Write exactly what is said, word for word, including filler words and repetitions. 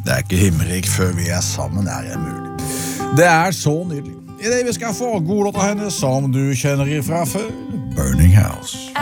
Det er ikke himmelrik før vi er sammen, er det mulig. Det er så nydelig. I det vi skal få gode låter henne som du kjenner ifra før, Burning House.